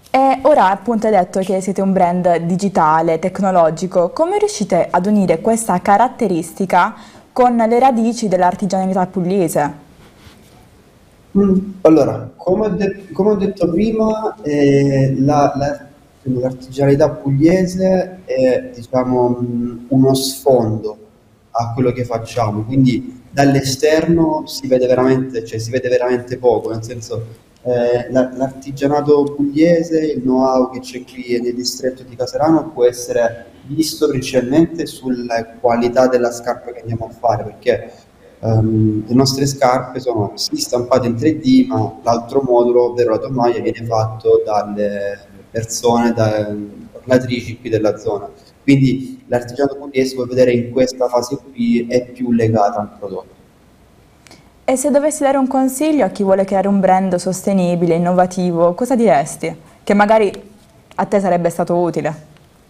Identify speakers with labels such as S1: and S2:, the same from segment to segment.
S1: E ora appunto hai detto che siete un brand digitale, tecnologico. Come riuscite ad unire questa caratteristica con le radici dell'artigianalità pugliese?
S2: Allora, come ho detto prima, l'artigianalità pugliese è, diciamo, uno sfondo a quello che facciamo, quindi dall'esterno si vede veramente, cioè, si vede veramente poco, nel senso, l'artigianato pugliese, il know-how che c'è qui nel distretto di Caserano può essere visto principalmente sulla qualità della scarpa che andiamo a fare, perché le nostre scarpe sono sì stampate in 3D, ma l'altro modulo, ovvero la tomaia, viene fatto dalle persone, da ornatrici qui della zona. Quindi l'artigianato pugliese, puoi vedere in questa fase qui, è più legata al prodotto.
S1: E se dovessi dare un consiglio a chi vuole creare un brand sostenibile, innovativo, cosa diresti? Che magari a te sarebbe stato utile.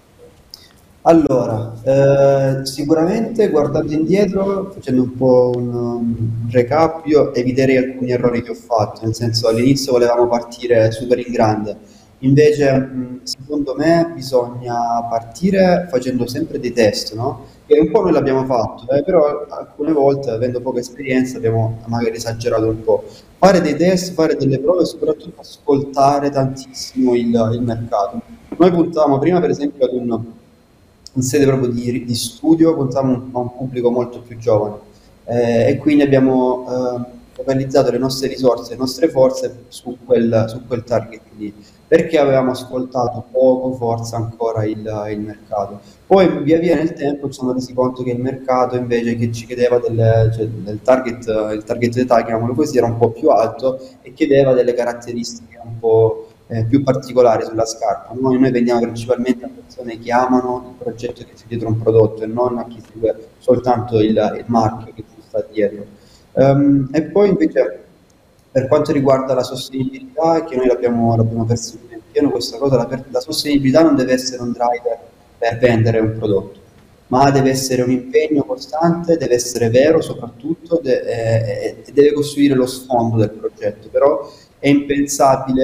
S2: Allora, sicuramente guardando indietro, facendo un po' un recap, io eviterei alcuni errori che ho fatto, nel senso all'inizio volevamo partire super in grande, invece secondo me bisogna partire facendo sempre dei test, no? Che un po' noi l'abbiamo fatto, però alcune volte, avendo poca esperienza, abbiamo magari esagerato un po'. Fare dei test, fare delle prove e soprattutto ascoltare tantissimo il mercato. Noi puntavamo prima, per esempio, ad in sede proprio di studio, puntavamo a un pubblico molto più giovane e quindi abbiamo focalizzato le nostre risorse, le nostre forze su quel target lì, perché avevamo ascoltato poco, forse ancora il mercato. Poi via via nel tempo ci siamo resi conto che il mercato invece che ci chiedeva cioè, il target d'età, chiamiamolo così, era un po' più alto e chiedeva delle caratteristiche un po' più particolari sulla scarpa. Noi vendiamo principalmente a persone che amano il progetto che c'è dietro un prodotto e non a chi segue soltanto il marchio che ci sta dietro. E poi invece per quanto riguarda la sostenibilità, che noi l'abbiamo perseguita in pieno, questa cosa, la sostenibilità non deve essere un driver per vendere un prodotto, ma deve essere un impegno costante, deve essere vero soprattutto e deve costruire lo sfondo del progetto. Però è impensabile,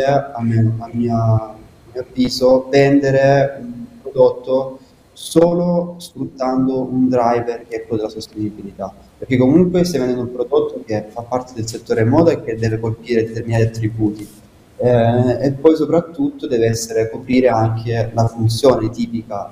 S2: a mio avviso, vendere un prodotto solo sfruttando un driver che è quello della sostenibilità, perché comunque stai vendendo un prodotto che fa parte del settore moda e che deve colpire determinati attributi. E poi soprattutto deve essere coprire anche la funzione tipica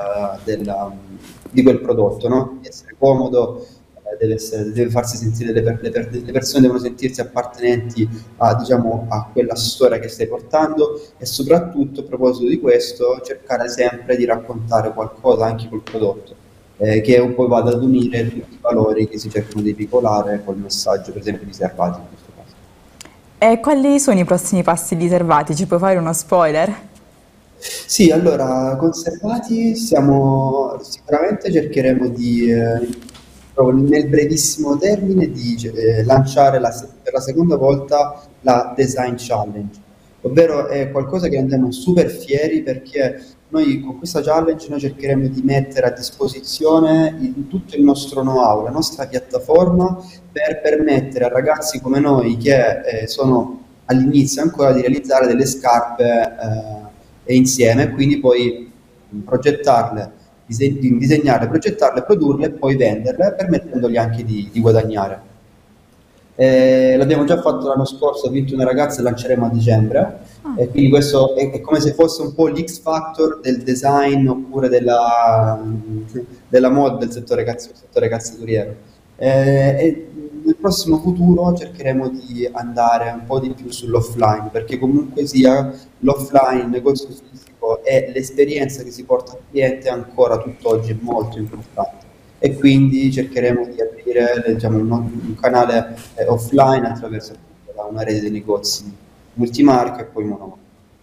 S2: di quel prodotto, no? Deve essere comodo, deve farsi sentire le persone devono sentirsi appartenenti a, diciamo, a quella storia che stai portando e soprattutto a proposito di questo cercare sempre di raccontare qualcosa anche col prodotto, che un po' vada ad unire tutti i valori che si cercano di veicolare col messaggio, per esempio, riservati in questo caso.
S1: E quali sono i prossimi passi riservati? Ci puoi fare uno spoiler?
S2: Sì, allora, conservati siamo sicuramente cercheremo di, proprio nel brevissimo termine, di lanciare per la seconda volta la Design Challenge, ovvero è qualcosa che andiamo super fieri perché noi con questa challenge noi cercheremo di mettere a disposizione tutto il nostro know-how, la nostra piattaforma per permettere a ragazzi come noi che sono all'inizio ancora di realizzare delle scarpe insieme e quindi poi progettarle, disegnarle, progettarle, produrle e poi venderle, permettendogli anche di guadagnare. L'abbiamo già fatto l'anno scorso, ho vinto una ragazza e lanceremo a dicembre. E quindi questo è come se fosse un po' l'X Factor del design oppure della moda settore calzaturiero. E nel prossimo futuro cercheremo di andare un po' di più sull'offline, perché comunque sia l'offline, il negozio fisico e l'esperienza che si porta al cliente ancora tutt'oggi è molto importante. E quindi cercheremo di aprire diciamo, un canale offline attraverso appunto, una rete di negozi multimarca e poi monomarca.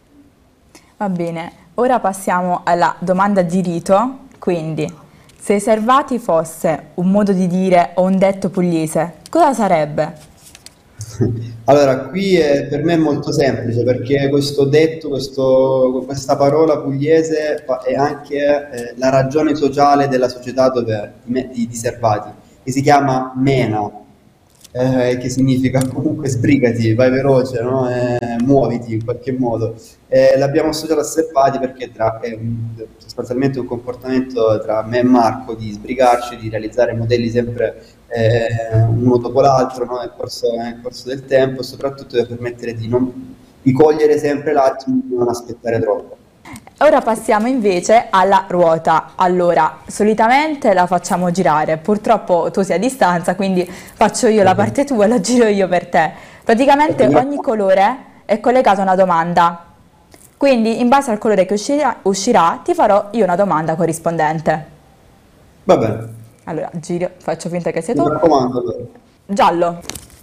S1: Va bene, ora passiamo alla domanda di rito, quindi se servati fosse un modo di dire o un detto pugliese, cosa sarebbe?
S2: Allora, qui per me è molto semplice perché questo detto, questa parola pugliese è anche la ragione sociale della società di Servati, che si chiama mena. che significa comunque sbrigati, vai veloce, no? Muoviti in qualche modo. L'abbiamo associato a Servati perché sostanzialmente un comportamento tra me e Marco di sbrigarci, di realizzare modelli sempre uno dopo l'altro, no? Nel corso del tempo, e soprattutto per permettere di cogliere sempre l'attimo, di non aspettare troppo.
S1: Ora passiamo invece alla ruota. Allora, solitamente la facciamo girare, purtroppo tu sei a distanza, quindi faccio io la parte tua e la giro io per te. Praticamente ogni colore è collegato a una domanda, quindi in base al colore che uscirà ti farò io una domanda corrispondente.
S2: Va bene,
S1: Allora, giro, faccio finta che sei
S2: mi
S1: tu.
S2: raccomando allora.
S1: Giallo.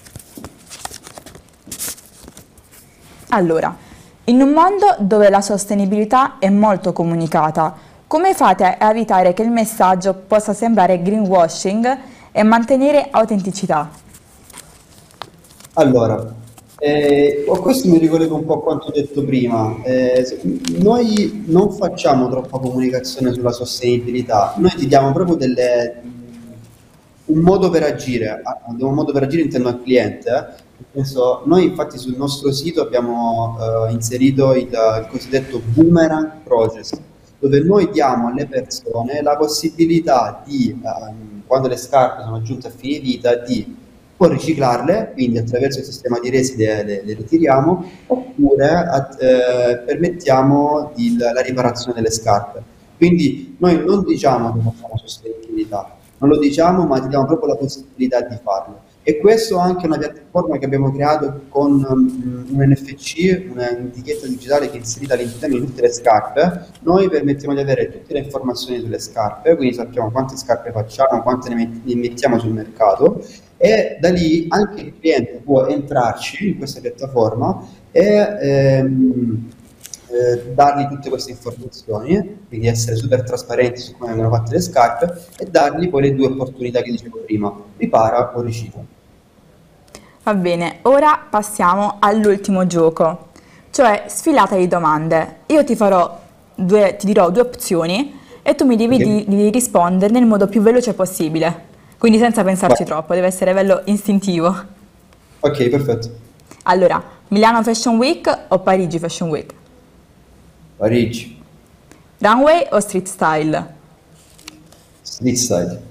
S1: Allora, in un mondo dove la sostenibilità è molto comunicata, come fate a evitare che il messaggio possa sembrare greenwashing e mantenere autenticità?
S2: Allora, questo mi ricollego un po' a quanto detto prima. Noi non facciamo troppa comunicazione sulla sostenibilità, noi ti diamo proprio un modo per agire, un modo per agire intendo al cliente. Nel senso, noi infatti sul nostro sito abbiamo inserito il cosiddetto boomerang process, dove noi diamo alle persone la possibilità di, quando le scarpe sono giunte a fine vita, di o riciclarle, quindi attraverso il sistema di resi le ritiriamo, oppure permettiamo la riparazione delle scarpe. Quindi noi non diciamo che facciamo sostenibilità, non lo diciamo, ma ti diamo proprio la possibilità di farlo. E questo è anche una piattaforma che abbiamo creato con un NFC, un'etichetta digitale che è inserita all'interno di tutte le scarpe. Noi permettiamo di avere tutte le informazioni sulle scarpe, quindi sappiamo quante scarpe facciamo, quante ne mettiamo sul mercato, e da lì anche il cliente può entrarci in questa piattaforma e dargli tutte queste informazioni, quindi essere super trasparenti su come vengono fatte le scarpe e dargli poi le due opportunità che dicevo prima, ripara o ricicla.
S1: Va bene, ora passiamo all'ultimo gioco, cioè sfilata di domande. Io ti dirò due opzioni e tu mi devi,
S2: Ok?
S1: devi rispondere nel modo più veloce possibile, quindi senza pensarci
S2: Vai.
S1: troppo, deve essere bello istintivo.
S2: Ok, perfetto.
S1: Allora, Milano Fashion Week o Parigi Fashion Week?
S2: Parigi,
S1: Runway o street style?
S2: street style,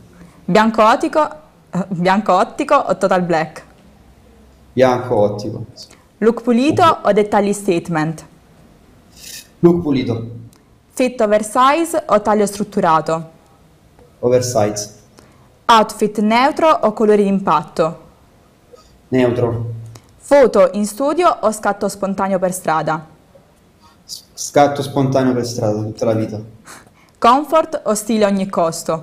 S1: Bianco ottico o total black?
S2: bianco, ottico,
S1: Look pulito o dettagli statement?
S2: look pulito,
S1: Fit oversize o taglio strutturato?
S2: oversize,
S1: Outfit neutro o colori d'impatto?
S2: neutro,
S1: Foto in studio o scatto spontaneo per strada?
S2: scatto spontaneo per strada tutta la vita.
S1: Comfort o stile a ogni costo?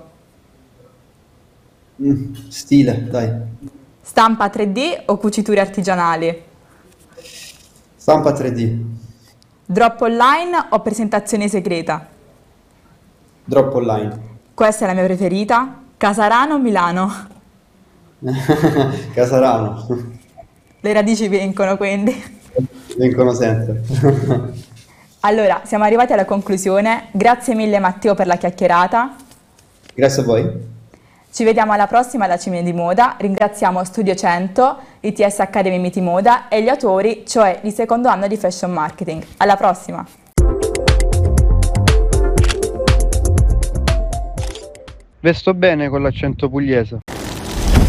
S2: Stile, dai.
S1: Stampa 3D o cuciture artigianali?
S2: Stampa 3D,
S1: Drop online o presentazione segreta?
S2: drop online.
S1: Questa è la mia preferita. Casarano o Milano?
S2: Casarano,
S1: Le radici vincono quindi.
S2: vengono sempre.
S1: Allora, siamo arrivati alla conclusione. Grazie mille Matteo per la chiacchierata.
S2: Grazie a voi.
S1: Ci vediamo alla prossima alla Cime di Moda. Ringraziamo Studio 100, ITS Academy Miti Moda e gli autori, cioè di secondo anno di Fashion Marketing. Alla prossima!
S3: Vesto bene con l'accento pugliese.